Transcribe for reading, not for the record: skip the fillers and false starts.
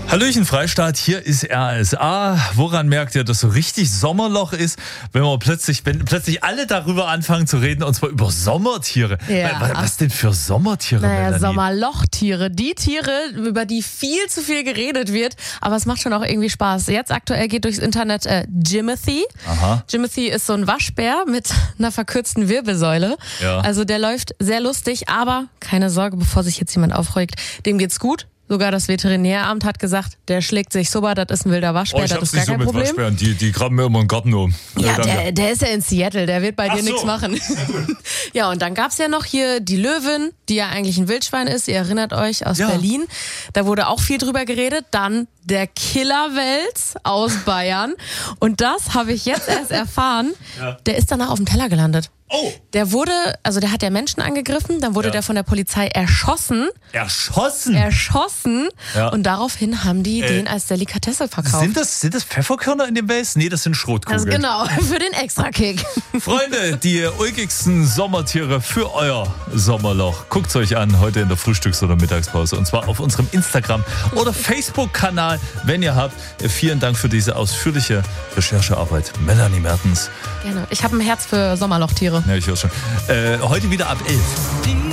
Hallöchen Freistaat, hier ist RSA. Woran merkt ihr, dass so richtig Sommerloch ist, wenn plötzlich alle darüber anfangen zu reden, und zwar über Sommertiere. Ja. Was denn für Sommertiere, Naja, Melanie? Sommerlochtiere. Die Tiere, über die viel zu viel geredet wird, aber es macht schon auch irgendwie Spaß. Jetzt aktuell geht durchs Internet Jimothy. Aha. Jimothy ist so ein Waschbär mit einer verkürzten Wirbelsäule. Ja. Also der läuft sehr lustig, aber keine Sorge, bevor sich jetzt jemand aufregt, dem geht's gut. Sogar das Veterinäramt hat gesagt, der schlägt sich super, das ist ein wilder Waschbär, ich das hab's ist gar nicht so kein mit Problem. Waschbären, die graben mir immer einen Garten um. Ja, danke. der ist ja in Seattle, der wird bei dir so. nichts machen. Ja, und dann gab's ja noch hier die Löwin, die ja eigentlich ein Wildschwein ist, ihr erinnert euch, aus Ja. Berlin. Da wurde auch viel drüber geredet. Dann der Killerwels aus Bayern. Und das habe ich jetzt erst erfahren, der ist danach auf dem Teller gelandet. Oh, Der hat ja Menschen angegriffen, dann wurde Ja. der von der Polizei erschossen. erschossen? Ja. Und daraufhin haben die den als Delikatesse verkauft. Sind das Pfefferkörner in dem Wels? Nee, das sind Schrotkugeln. Also genau, für den Extrakick. Freunde, die ulkigsten Sommertiere für euer Sommerloch. Guckt's euch an, heute in der Frühstücks- oder Mittagspause. Und zwar auf unserem Instagram- oder Facebook-Kanal, wenn ihr habt. Vielen Dank für diese ausführliche Recherchearbeit. Melanie Mertens. Gerne. Ich habe ein Herz für Sommerlochtiere. Ja, ich höre schon. Heute wieder ab 11.